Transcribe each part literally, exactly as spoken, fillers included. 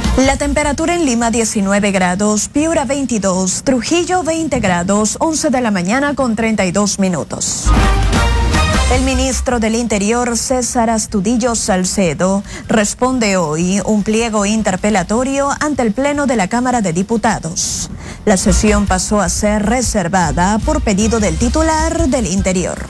La temperatura en Lima diecinueve grados, Piura veintidós, Trujillo veinte grados, once de la mañana con treinta y dos minutos. El ministro del Interior, César Astudillo Salcedo, responde hoy un pliego interpelatorio ante el Pleno de la Cámara de Diputados. La sesión pasó a ser reservada por pedido del titular del Interior.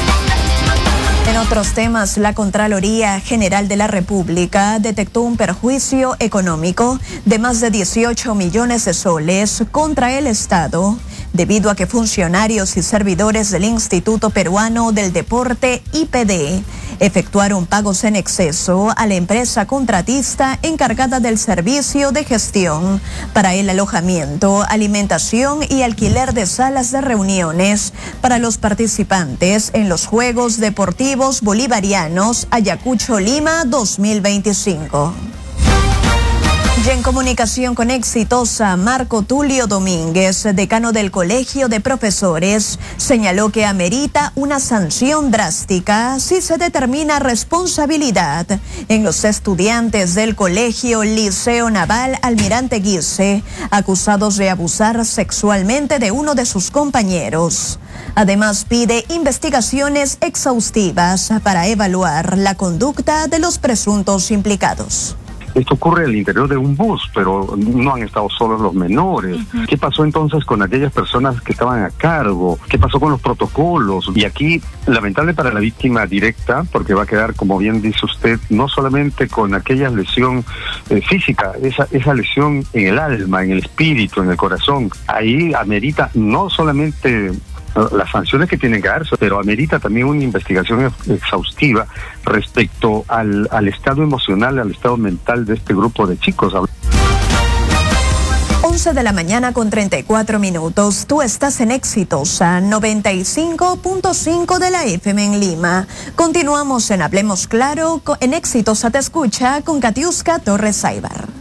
En otros temas, la Contraloría General de la República detectó un perjuicio económico de más de dieciocho millones de soles contra el Estado, debido a que funcionarios y servidores del Instituto Peruano del Deporte, I P D, efectuaron pagos en exceso a la empresa contratista encargada del servicio de gestión para el alojamiento, alimentación y alquiler de salas de reuniones para los participantes en los Juegos Deportivos Bolivarianos Ayacucho Lima dos mil veinticinco. Y en comunicación con Exitosa, Marco Tulio Domínguez, decano del Colegio de Profesores, señaló que amerita una sanción drástica si se determina responsabilidad en los estudiantes del Colegio Liceo Naval Almirante Guise, acusados de abusar sexualmente de uno de sus compañeros. Además, pide investigaciones exhaustivas para evaluar la conducta de los presuntos implicados. Esto ocurre al interior de un bus, pero no han estado solos los menores. Uh-huh. ¿Qué pasó entonces con aquellas personas que estaban a cargo? ¿Qué pasó con los protocolos? Y aquí, lamentable para la víctima directa, porque va a quedar, como bien dice usted, no solamente con aquella lesión eh, física, esa, esa lesión en el alma, en el espíritu, en el corazón. Ahí amerita no solamente las sanciones que tienen que darse, pero amerita también una investigación exhaustiva respecto al, al estado emocional, al estado mental de este grupo de chicos. once de la mañana con treinta y cuatro minutos. Tú estás en Exitosa noventa y cinco punto cinco de la F M en Lima. Continuamos en Hablemos Claro. En Exitosa te escucha con Katiuska Torres Saibar.